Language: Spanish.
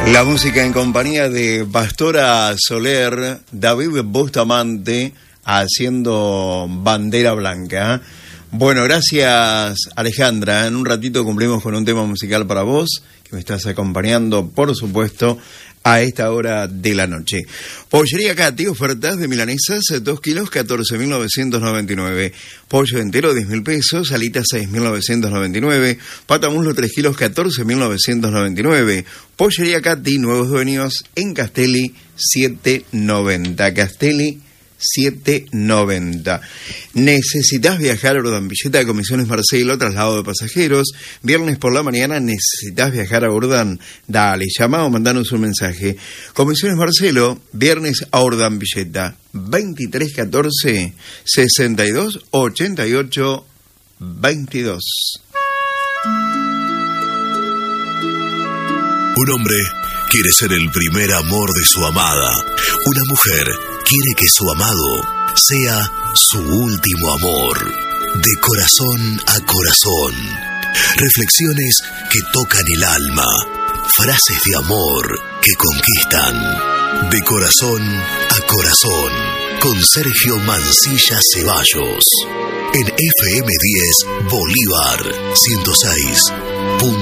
La música en compañía de Pastora Soler, David Bustamante haciendo Bandera Blanca. Bueno, gracias Alejandra. En un ratito cumplimos con un tema musical para vos, que me estás acompañando, por supuesto, a esta hora de la noche. Pollería Cati, ofertas de milanesas, 2 kilos, 14.999. Pollo entero, 10.000 pesos. Alitas, 6.999. Pata muslo, 3 kilos, 14.999. Pollería Cati, nuevos dueños en Castelli, 790. Castelli, 790. ¿Necesitas viajar a Urdanvilleta de Comisiones Marcelo, traslado de pasajeros? Viernes por la mañana, ¿necesitas viajar a Urdan? Dale, llama o mandanos un mensaje. Comisiones Marcelo, viernes a Urdanvilleta, 2314 62 88 22. Un hombre quiere ser el primer amor de su amada. Una mujer quiere que su amado sea su último amor. De corazón a corazón. Reflexiones que tocan el alma. Frases de amor que conquistan. De corazón a corazón. Con Sergio Mancilla Ceballos. En FM 10 Bolívar 106.